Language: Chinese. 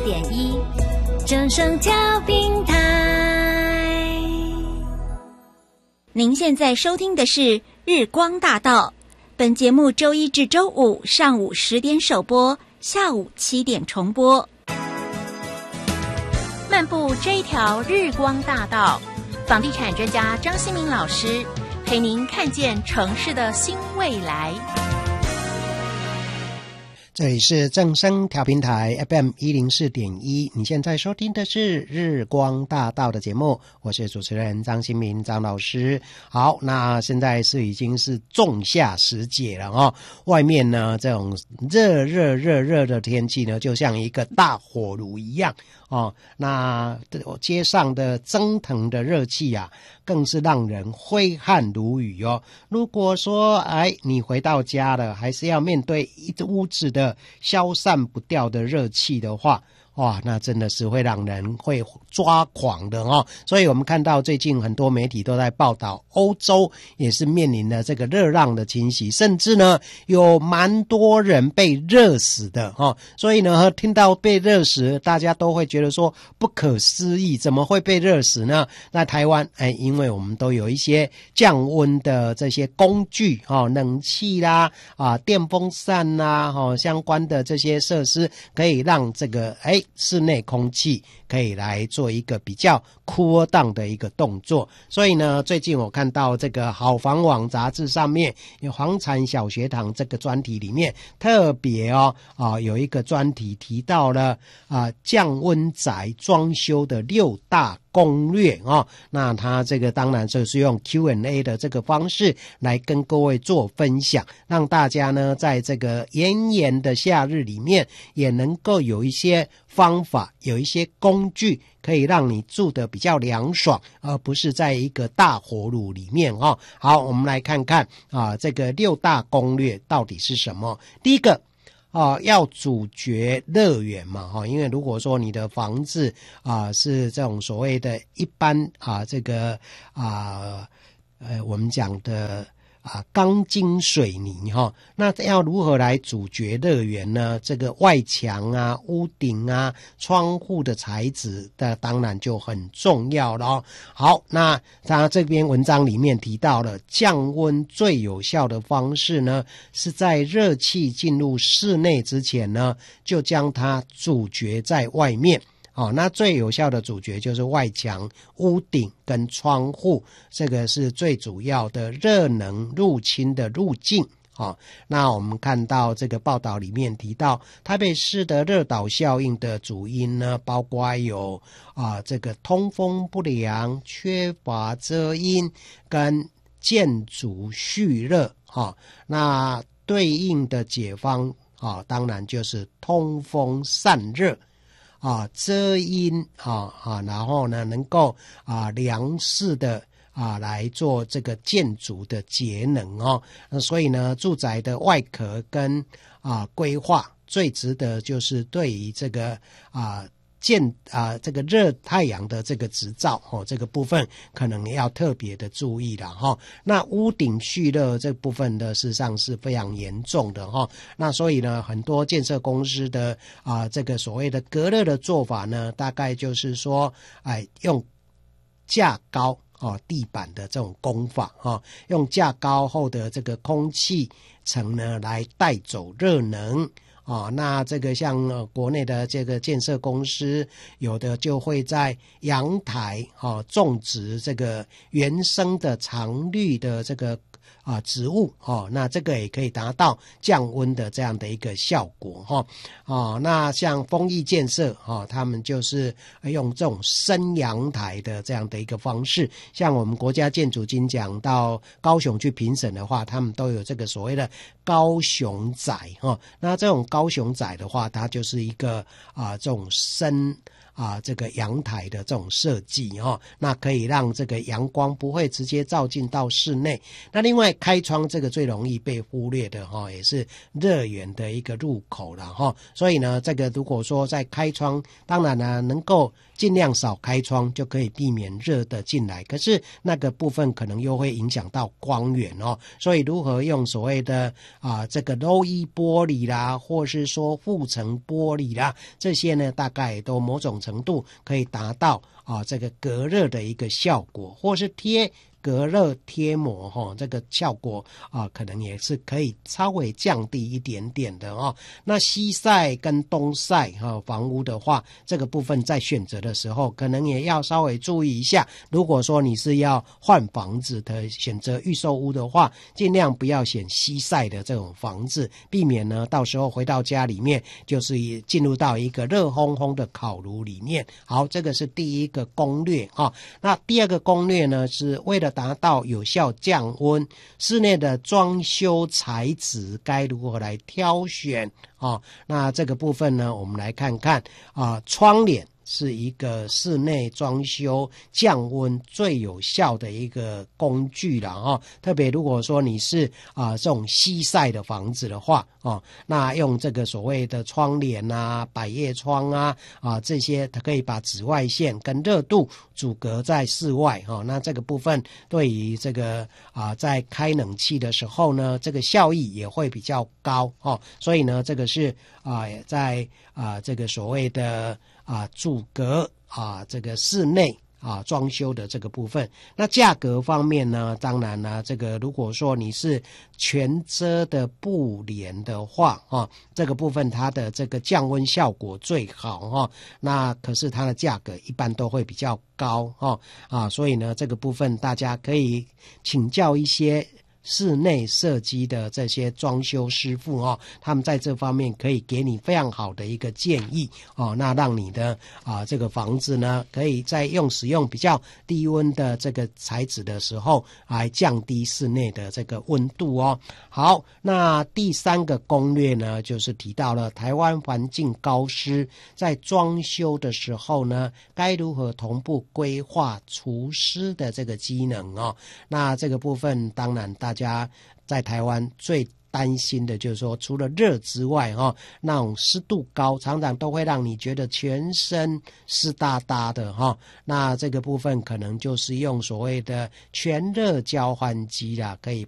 104.1正声调频台。 您现在收听的是日光大道，本节目周一至周五上午10点首播，下午7点重播。 漫步这一条日光大道，房地产专家张新民老师陪您看见城市的新未来。 这里是正声调频台 FM104.1， 你现在收听的是日光大道的节目，我是主持人张新民张老师。好，那现在已经是仲夏时节了哦，外面呢这种热的天气呢，就像一个大火炉一样哦。那街上的蒸腾的热气啊，更是让人挥汗如雨哦。如果说你回到家了，还是要面对一屋子的消散不掉的热气的话，哇，那真的是会让人会抓狂的哦。所以我们看到最近很多媒体都在报道，欧洲也是面临了这个热浪的侵袭，甚至呢有蛮多人被热死的哦。所以呢听到被热死，大家都会觉得说不可思议，怎么会被热死呢？那台湾因为我们都有一些降温的这些工具哦，冷气啦电风扇啦相关的这些设施，可以让这个室内空气可以来做一个比较cool down的一个动作。所以呢最近我看到这个好房网杂志上面有房产小学堂这个专题里面特别有一个专题提到了降温宅装修的6大攻略哦。那他这个当然就是用 Q&A 的这个方式来跟各位做分享，让大家呢在这个炎炎的夏日里面也能够有一些方法，有一些工具可以让你住得比较凉爽，而不是在一个大火炉里面哦。好，我们来看看这个6大攻略到底是什么。第一个要阻绝热源嘛因为如果说你的房子是这种所谓的一般这个我们讲的钢筋水泥那要如何来阻绝热源呢？这个外墙屋顶窗户的材质当然就很重要了好，那他这篇文章里面提到了降温最有效的方式呢，是在热气进入室内之前呢，就将它阻绝在外面那最有效的阻绝就是外墙、屋顶跟窗户，这个是最主要的热能入侵的路径那我们看到这个报道里面提到，台北市的热岛效应的主因呢，包括有这个通风不良、缺乏遮阴跟建筑蓄热那对应的解方当然就是通风散热遮阴然后呢能够良适的来做这个建筑的节能所以呢住宅的外壳跟规划最值得就是对于这个这个热太阳的这个直照这个部分可能要特别的注意了那屋顶蓄热这部分的事实上是非常严重的那所以呢很多建设公司的这个所谓的隔热的做法呢，大概就是说用架高地板的这种工法用架高后的这个空气层呢来带走热能那这个像国内的这个建设公司，有的就会在阳台种植这个原生的常绿的这个植物那这个也可以达到降温的这样的一个效果那像丰益建设他们就是用这种深阳台的这样的一个方式，像我们国家建筑金奖到高雄去评审的话，他们都有这个所谓的高雄宅那这种高雄宅的话，它就是一个这种深这个阳台的这种设计那可以让这个阳光不会直接照进到室内。那另外开窗这个最容易被忽略的也是热源的一个入口了所以呢这个如果说在开窗，当然呢能够尽量少开窗就可以避免热的进来，可是那个部分可能又会影响到光源所以如何用所谓的这个漏液玻璃啦，或是说护层玻璃啦，这些呢大概都某种程度可以达到这个隔热的一个效果，或是贴隔热贴膜这个效果可能也是可以稍微降低一点点的那西晒跟东晒房屋的话，这个部分在选择的时候可能也要稍微注意一下。如果说你是要换房子的选择预售屋的话，尽量不要选西晒的这种房子，避免呢到时候回到家里面就是进入到一个热烘烘的烤炉里面。好，这个是第一个攻略那第二个攻略呢，是为了达到有效降温，室内的装修材质该如何来挑选那这个部分呢，我们来看看窗帘是一个室内装修降温最有效的一个工具了特别如果说你是这种西晒的房子的话那用这个所谓的窗帘百叶窗这些它可以把紫外线跟热度阻隔在室外那这个部分对于这个在开冷气的时候呢，这个效益也会比较高所以呢这个是在这个所谓的阻隔这个室内装修的这个部分。那价格方面呢，当然呢这个如果说你是全遮的布帘的话这个部分它的这个降温效果最好那可是它的价格一般都会比较高所以呢这个部分大家可以请教一些室内设计的这些装修师傅他们在这方面可以给你非常好的一个建议那让你的这个房子呢可以在使用比较低温的这个材质的时候来降低室内的这个温度好，那第三个攻略呢，就是提到了台湾环境高湿，在装修的时候呢该如何同步规划除湿的这个机能那这个部分当然大家在台湾最担心的就是说，除了热之外那种湿度高常常都会让你觉得全身湿哒哒的那这个部分可能就是用所谓的全热交换机啦，可以